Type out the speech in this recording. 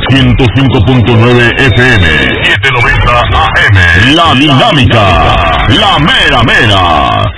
105.9 FM, 790 AM. La Dinámica, la mera mera.